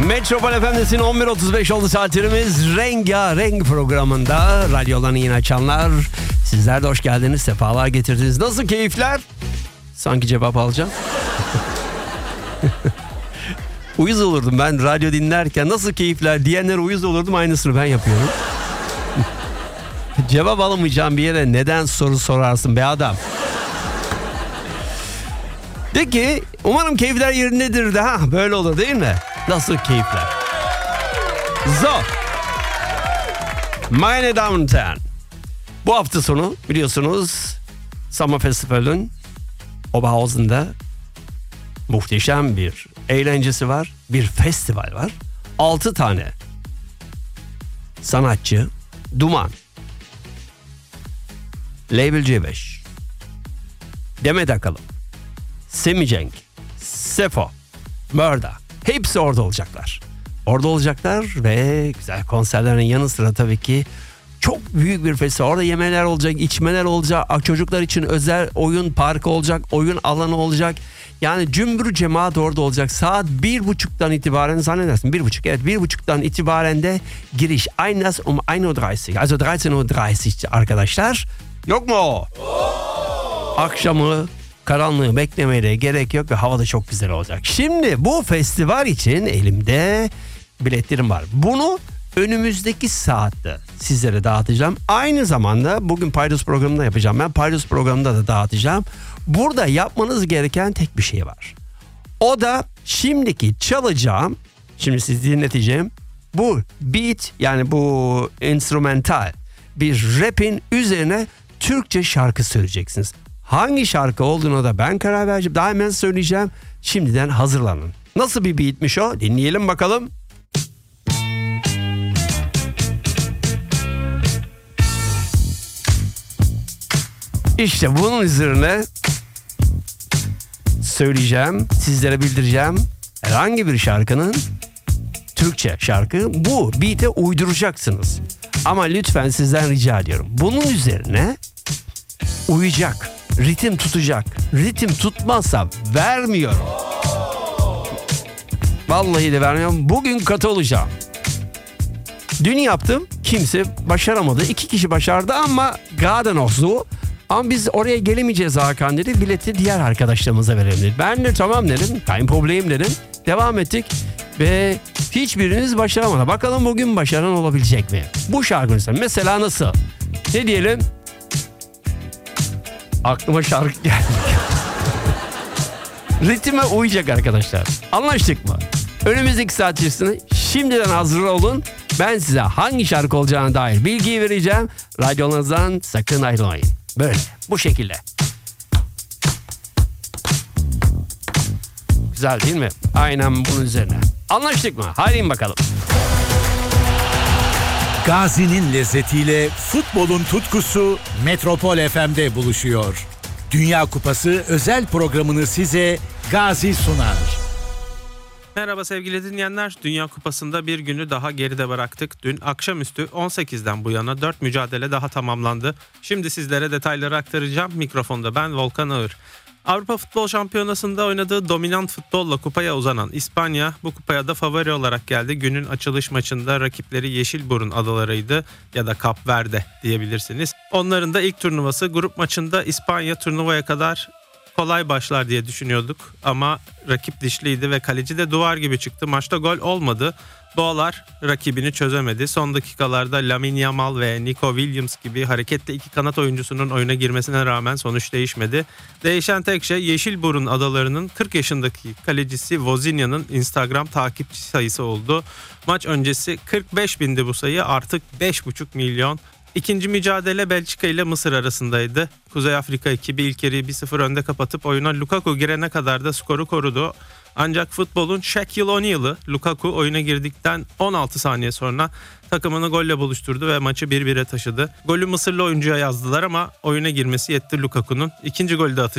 Metropol FM'desin, 11.35 oldu saatlerimiz. Rengarenk programında radyolarını yine açanlar, sizler de hoş geldiniz, sefalar getirdiniz. Nasıl keyifler? Sanki cevap alacağım. Uyuz olurdum ben radyo dinlerken, nasıl keyifler diyenlere uyuz olurdum, aynısını ben yapıyorum. Cevap alamayacağım bir yere neden soru sorarsın be adam? De ki umarım keyifler yerindedir de, böyle olur değil mi? Nasıl keyifler? So, meine Damen und Herren, bu hafta sonu biliyorsunuz Summer Festival'ün Oberhausen'da muhteşem bir eğlencesi var. Bir festival var. 6 tane sanatçı, Duman, Label C5, Demet Akalın, Semih Cenk, Sefo, Mörda, hepsi orada olacaklar. Orada olacaklar ve güzel konserlerin yanı sıra tabii ki çok büyük bir festival. Orada yemeler olacak, içmeler olacak, çocuklar için özel oyun parkı olacak, oyun alanı olacak. Yani cümbür cemaat orada olacak. Saat 1.30'dan itibaren zannedersin 1.30, evet 1.30'dan itibaren de giriş. Einlass 1.30, also 13.30 arkadaşlar. Yok mu o? Akşamı karanlığı beklemeye de gerek yok ve hava da çok güzel olacak. Şimdi bu festival için elimde biletlerim var. Bunu önümüzdeki saatte sizlere dağıtacağım. Aynı zamanda bugün Paydos programında yapacağım. Ben Paydos programında da dağıtacağım. Burada yapmanız gereken tek bir şey var. O da şimdiki çalacağım, şimdi sizi dinleteceğim. Bu beat, yani bu instrumental bir rap'in üzerine Türkçe şarkı söyleyeceksiniz. Hangi şarkı olduğuna da ben karar vereceğim. Daha hemen söyleyeceğim. Şimdiden hazırlanın. Nasıl bir beatmiş o? Dinleyelim bakalım. İşte bunun üzerine söyleyeceğim, sizlere bildireceğim. Herhangi bir şarkının, Türkçe şarkı, bu beat'e uyduracaksınız. Ama lütfen sizden rica ediyorum, bunun üzerine uyacak, ritim tutacak. Ritim tutmazsa vermiyorum. Vallahi de vermiyorum. Bugün katı olacağım. Dün yaptım, kimse başaramadı. 2 kişi başardı ama Gaden oldu. Ama biz oraya gelemeyeceğiz Hakan dedi. Bileti diğer arkadaşlarımıza verelim dedi. Ben de tamam dedim. Kein problem dedim. Devam ettik. Ve hiçbiriniz başaramadı. Bakalım bugün başaran olabilecek mi? Bu şarkının mesela nasıl? Ne diyelim? Aklıma şarkı geldi. Ritme uyacak arkadaşlar. Anlaştık mı? Önümüzdeki saat içerisinde şimdiden hazır olun. Ben size hangi şarkı olacağına dair bilgiyi vereceğim. Radyonuzdan sakın ayrılmayın. Böyle, bu şekilde. Güzel değil mi? Aynen bunun üzerine. Anlaştık mı? Haydi bakalım. Gazi'nin lezzetiyle futbolun tutkusu Metropol FM'de buluşuyor. Dünya Kupası özel programını size Gazi sunar. Merhaba sevgili dinleyenler. Dünya Kupası'nda bir günü daha geride bıraktık. Dün akşamüstü 18'den bu yana 4 mücadele daha tamamlandı. Şimdi sizlere detayları aktaracağım. Mikrofonda ben Volkan Ağır. Avrupa Futbol Şampiyonası'nda oynadığı dominant futbolla kupaya uzanan İspanya bu kupaya da favori olarak geldi. Günün açılış maçında rakipleri Yeşilburun adalarıydı ya da Kap Verde diyebilirsiniz. Onların da ilk turnuvası, grup maçında İspanya turnuvaya kadar kolay başlar diye düşünüyorduk ama rakip dişliydi ve kaleci de duvar gibi çıktı. Maçta gol olmadı. Boğalar rakibini çözemedi. Son dakikalarda Lamine Yamal ve Nico Williams gibi hareketli 2 kanat oyuncusunun oyuna girmesine rağmen sonuç değişmedi. Değişen tek şey Yeşilburun adalarının 40 yaşındaki kalecisi Wozniak'ın Instagram takipçi sayısı oldu. Maç öncesi 45.000'di bu sayı, artık 5,5 milyon. İkinci mücadele Belçika ile Mısır arasındaydı. Kuzey Afrika ekibi ilk yarıyı 1-0 önde kapatıp oyuna Lukaku girene kadar da skoru korudu. Ancak futbolun Shaquille O'Neal'ı Lukaku oyuna girdikten 16 saniye sonra takımını golle buluşturdu ve maçı 1-1'e taşıdı. Golü Mısırlı oyuncuya yazdılar ama oyuna girmesi yetti Lukaku'nun. İkinci golü de atacak.